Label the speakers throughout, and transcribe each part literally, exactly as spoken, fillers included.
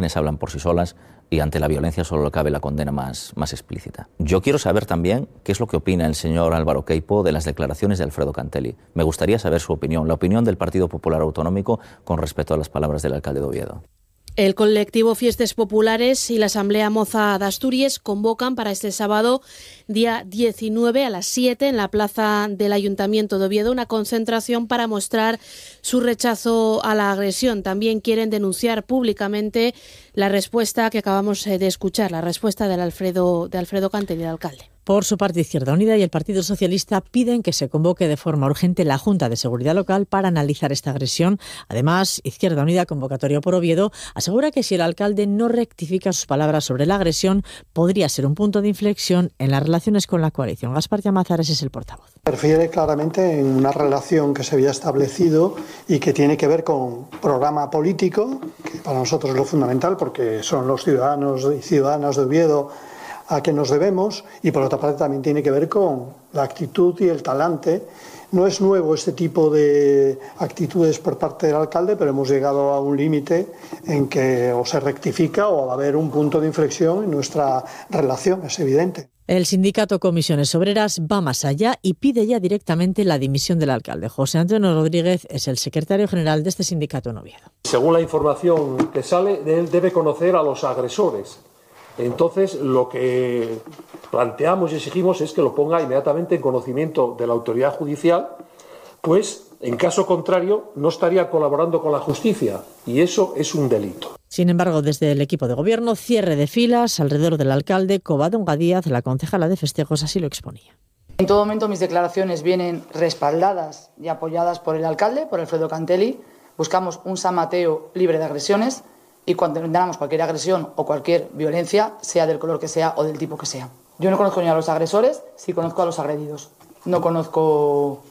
Speaker 1: imágenes hablan por sí solas y ante la violencia solo cabe la condena más, más explícita. Yo quiero saber también qué es lo que opina el señor Álvaro Queipo de las declaraciones de Alfredo Cantelli. Me gustaría saber su opinión, la opinión del Partido Popular Autonómico con respecto a las palabras del alcalde de Oviedo.
Speaker 2: El colectivo Fiestas Populares y la Asamblea Moza de Asturias convocan para este sábado, día diecinueve a las siete, en la plaza del Ayuntamiento de Oviedo, una concentración para mostrar su rechazo a la agresión. También quieren denunciar públicamente la respuesta que acabamos de escuchar, la respuesta del Alfredo, de Alfredo Cantelli, el alcalde.
Speaker 3: Por su parte, Izquierda Unida y el Partido Socialista piden que se convoque de forma urgente la Junta de Seguridad Local para analizar esta agresión. Además, Izquierda Unida, convocatoria por Oviedo, asegura que si el alcalde no rectifica sus palabras sobre la agresión, podría ser un punto de inflexión en las relaciones con la coalición. Gaspar Llamazares es el portavoz.
Speaker 4: Refiere claramente en una relación que se había establecido y que tiene que ver con programa político, que para nosotros es lo fundamental porque son los ciudadanos y ciudadanas de Oviedo a que nos debemos, y por otra parte también tiene que ver con la actitud y el talante. No es nuevo este tipo de actitudes por parte del alcalde, pero hemos llegado a un límite en que o se rectifica o va a haber un punto de inflexión en nuestra relación, es evidente.
Speaker 3: El sindicato Comisiones Obreras va más allá y pide ya directamente la dimisión del alcalde. José Antonio Rodríguez es el secretario general de este sindicato en Oviedo.
Speaker 5: Según la información que sale, él debe conocer a los agresores. Entonces, lo que planteamos y exigimos es que lo ponga inmediatamente en conocimiento de la autoridad judicial, pues, en caso contrario, no estaría colaborando con la justicia, y eso es un delito.
Speaker 3: Sin embargo, desde el equipo de gobierno, cierre de filas alrededor del alcalde. Covadonga Díaz, la concejala de festejos, así lo exponía.
Speaker 6: En todo momento mis declaraciones vienen respaldadas y apoyadas por el alcalde, por Alfredo Cantelli. Buscamos un San Mateo libre de agresiones. Y cuando tengamos cualquier agresión o cualquier violencia, sea del color que sea o del tipo que sea. Yo no conozco ni a los agresores, sí conozco a los agredidos. No conozco...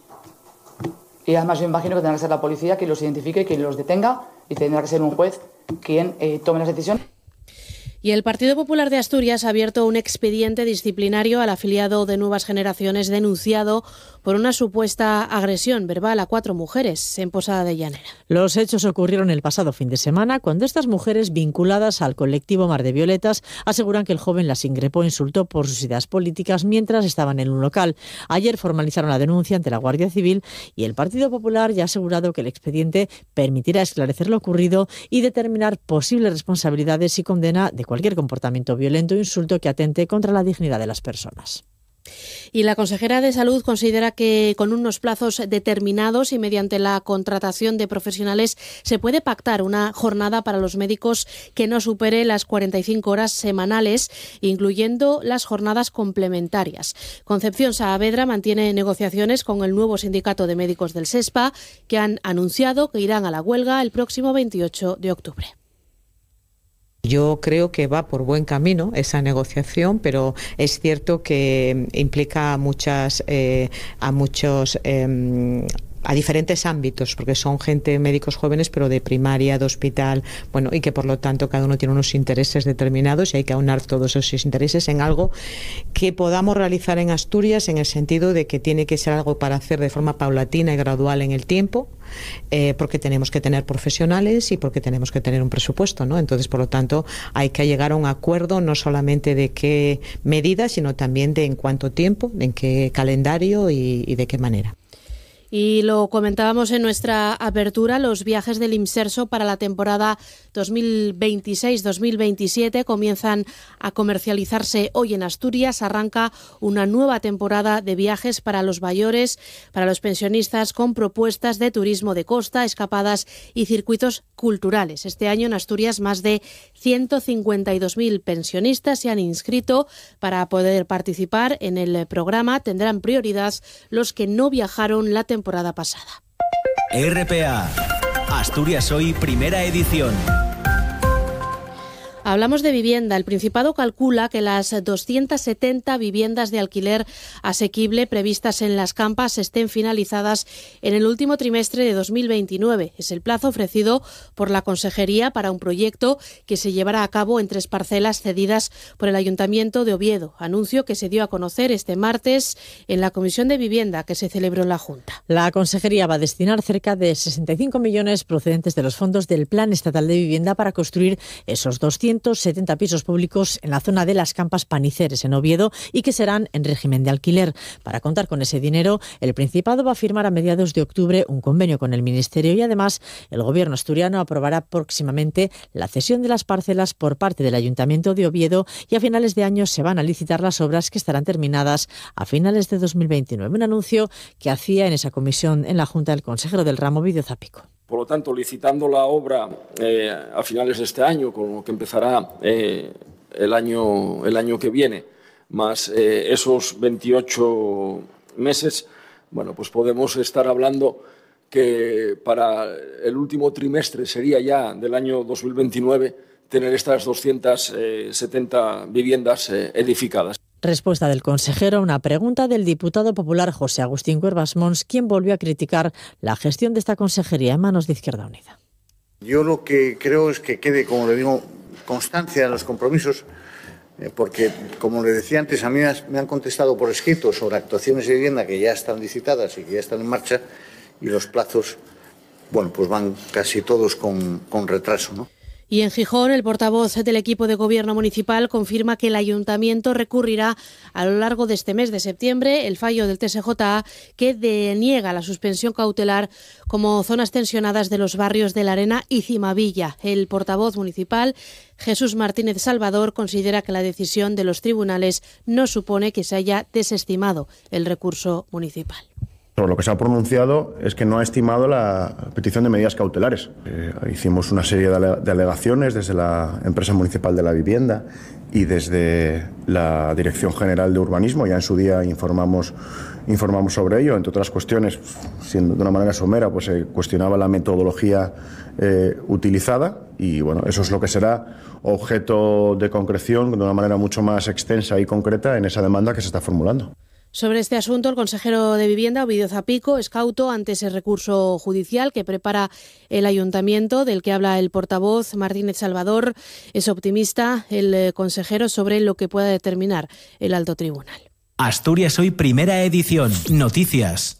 Speaker 6: Y además yo imagino que tendrá que ser la policía quien los identifique, quien los detenga, y tendrá que ser un juez quien eh, tome las decisiones.
Speaker 2: Y el Partido Popular de Asturias ha abierto un expediente disciplinario al afiliado de Nuevas Generaciones denunciado por una supuesta agresión verbal a cuatro mujeres en Posada de Llanera.
Speaker 3: Los hechos ocurrieron el pasado fin de semana cuando estas mujeres, vinculadas al colectivo Mar de Violetas, aseguran que el joven las increpó e insultó por sus ideas políticas mientras estaban en un local. Ayer formalizaron la denuncia ante la Guardia Civil y el Partido Popular ya ha asegurado que el expediente permitirá esclarecer lo ocurrido y determinar posibles responsabilidades y condena de cualquier comportamiento violento o insulto que atente contra la dignidad de las personas.
Speaker 2: Y la consejera de Salud considera que con unos plazos determinados y mediante la contratación de profesionales se puede pactar una jornada para los médicos que no supere las cuarenta y cinco horas semanales, incluyendo las jornadas complementarias. Concepción Saavedra mantiene negociaciones con el nuevo sindicato de médicos del SESPA, que han anunciado que irán a la huelga el próximo veintiocho de octubre.
Speaker 7: Yo creo que va por buen camino esa negociación, pero es cierto que implica a muchas, eh, a muchos eh, a diferentes ámbitos, porque son gente, médicos jóvenes, pero de primaria, de hospital, bueno, y que por lo tanto cada uno tiene unos intereses determinados y hay que aunar todos esos intereses en algo que podamos realizar en Asturias, en el sentido de que tiene que ser algo para hacer de forma paulatina y gradual en el tiempo, eh, porque tenemos que tener profesionales y porque tenemos que tener un presupuesto, ¿no? Entonces, por lo tanto, hay que llegar a un acuerdo no solamente de qué medidas, sino también de en cuánto tiempo, en qué calendario y, y de qué manera.
Speaker 2: Y lo comentábamos en nuestra apertura, los viajes del IMSERSO para la temporada dos mil veintiséis dos mil veintisiete comienzan a comercializarse hoy en Asturias. Arranca una nueva temporada de viajes para los mayores, para los pensionistas, con propuestas de turismo de costa, escapadas y circuitos culturales. Este año en Asturias más de ciento cincuenta y dos mil pensionistas se han inscrito para poder participar en el programa. Tendrán prioridad los que no viajaron la temporada temporada pasada.
Speaker 8: R P A, Asturias Hoy, primera edición.
Speaker 2: Hablamos de vivienda. El Principado calcula que las doscientas setenta viviendas de alquiler asequible previstas en las Campas estén finalizadas en el último trimestre de dos mil veintinueve. Es el plazo ofrecido por la Consejería para un proyecto que se llevará a cabo en tres parcelas cedidas por el Ayuntamiento de Oviedo. Anuncio que se dio a conocer este martes en la Comisión de Vivienda que se celebró en la Junta.
Speaker 3: La Consejería va a destinar cerca de sesenta y cinco millones procedentes de los fondos del Plan Estatal de Vivienda para construir esos doscientos setenta pisos públicos en la zona de las Campas Paniceres, en Oviedo, y que serán en régimen de alquiler. Para contar con ese dinero, el Principado va a firmar a mediados de octubre un convenio con el Ministerio y además el Gobierno asturiano aprobará próximamente la cesión de las parcelas por parte del Ayuntamiento de Oviedo y a finales de año se van a licitar las obras que estarán terminadas a finales de dos mil veintinueve. Un anuncio que hacía en esa comisión en la Junta el consejero del ramo, Ovidio Zapico.
Speaker 8: Por lo tanto, licitando la obra eh, a finales de este año, con lo que empezará eh, el, año, el año que viene, más eh, esos veintiocho meses, bueno, pues podemos estar hablando que para el último trimestre sería ya del año dos mil veintinueve tener estas doscientas setenta viviendas eh, edificadas.
Speaker 3: Respuesta del consejero a una pregunta del diputado popular José Agustín Cuervas Mons, quien volvió a criticar la gestión de esta consejería en manos de Izquierda Unida.
Speaker 9: Yo lo que creo es que quede, como le digo, constancia en los compromisos, eh, porque, como le decía antes, a mí me han contestado por escrito sobre actuaciones de vivienda que ya están licitadas y que ya están en marcha, y los plazos, bueno, pues van casi todos con, con retraso, ¿no?
Speaker 2: Y en Gijón, el portavoz del equipo de gobierno municipal confirma que el ayuntamiento recurrirá a lo largo de este mes de septiembre el fallo del T S J A que deniega la suspensión cautelar como zonas tensionadas de los barrios de La Arena y Cimavilla. El portavoz municipal, Jesús Martínez Salvador, considera que la decisión de los tribunales no supone que se haya desestimado el recurso municipal.
Speaker 10: Lo que se ha pronunciado es que no ha estimado la petición de medidas cautelares. Eh, hicimos una serie de, ale- de alegaciones desde la empresa municipal de la vivienda y desde la Dirección General de Urbanismo. Ya en su día informamos, informamos sobre ello. Entre otras cuestiones, siendo de una manera somera, pues se cuestionaba la metodología eh, utilizada y bueno, eso es lo que será objeto de concreción de una manera mucho más extensa y concreta en esa demanda que se está formulando.
Speaker 2: Sobre este asunto, el consejero de Vivienda, Ovidio Zapico, es cauto ante ese recurso judicial que prepara el ayuntamiento, del que habla el portavoz Martínez Salvador. Es optimista el consejero sobre lo que pueda determinar el alto tribunal.
Speaker 11: Asturias Hoy, primera edición. Noticias.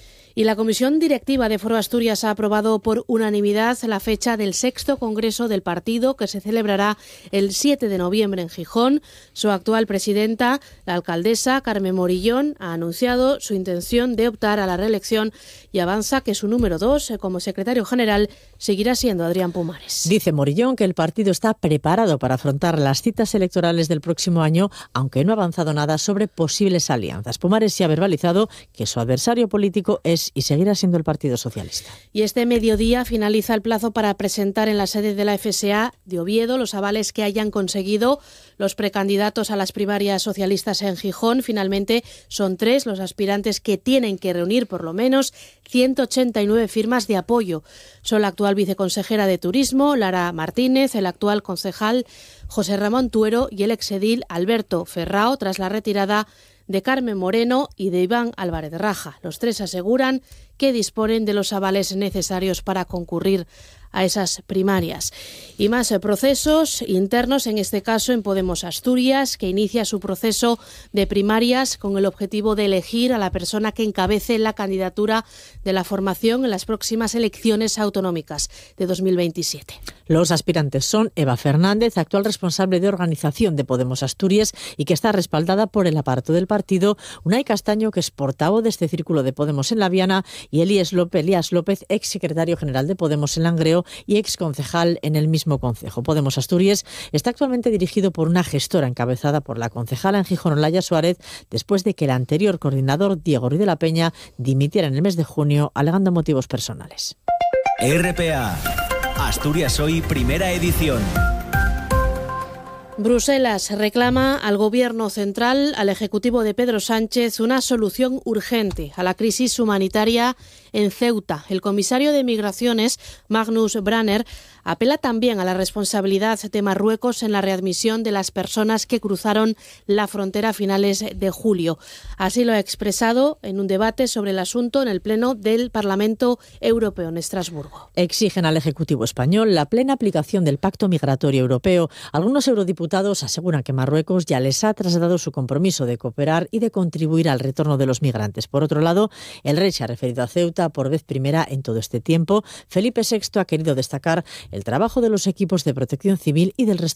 Speaker 2: Y la Comisión Directiva de Foro Asturias ha aprobado por unanimidad la fecha del sexto Congreso del partido, que se celebrará el siete de noviembre en Gijón. Su actual presidenta, la alcaldesa Carmen Morillón, ha anunciado su intención de optar a la reelección y avanza que su número dos, como secretario general, seguirá siendo Adrián Pumares.
Speaker 3: Dice Morillón que el partido está preparado para afrontar las citas electorales del próximo año, aunque no ha avanzado nada sobre posibles alianzas. Pumares sí ha verbalizado que su adversario político es y seguirá siendo el Partido Socialista.
Speaker 2: Y este mediodía finaliza el plazo para presentar en la sede de la F S A de Oviedo los avales que hayan conseguido los precandidatos a las primarias socialistas en Gijón. Finalmente son tres los aspirantes que tienen que reunir por lo menos ciento ochenta y nueve firmas de apoyo. Son la actual viceconsejera de Turismo, Lara Martínez, el actual concejal José Ramón Tuero y el exedil Alberto Ferrao, tras la retirada de Carmen Moreno y de Iván Álvarez Raja. Los tres aseguran que disponen de los avales necesarios para concurrir a esas primarias. Y más procesos internos, en este caso en Podemos Asturias, que inicia su proceso de primarias con el objetivo de elegir a la persona que encabece la candidatura de la formación en las próximas elecciones autonómicas de dos mil veintisiete.
Speaker 3: Los aspirantes son Eva Fernández, actual responsable de organización de Podemos Asturias y que está respaldada por el aparato del partido, Unai Castaño, que es portavoz de este círculo de Podemos en La Viana, y Elías López, Elías López, ex secretario general de Podemos en Langreo y ex concejal en el mismo concejo. Podemos Asturias está actualmente dirigido por una gestora encabezada por la concejala en Gijón, Olaya Suárez, después de que el anterior coordinador, Diego Ruiz de la Peña, dimitiera en el mes de junio alegando motivos personales.
Speaker 11: R P A. Asturias Hoy, primera edición.
Speaker 2: Bruselas reclama al Gobierno central, al Ejecutivo de Pedro Sánchez, una solución urgente a la crisis humanitaria en Ceuta. El comisario de Migraciones, Magnus Branner, apela también a la responsabilidad de Marruecos en la readmisión de las personas que cruzaron la frontera a finales de julio. Así lo ha expresado en un debate sobre el asunto en el Pleno del Parlamento Europeo en Estrasburgo.
Speaker 3: Exigen al Ejecutivo español la plena aplicación del Pacto Migratorio Europeo. Algunos eurodiputados aseguran que Marruecos ya les ha trasladado su compromiso de cooperar y de contribuir al retorno de los migrantes. Por otro lado, el rey se ha referido a Ceuta por vez primera en todo este tiempo. Felipe sexto ha querido destacar el trabajo de los equipos de protección civil y del resto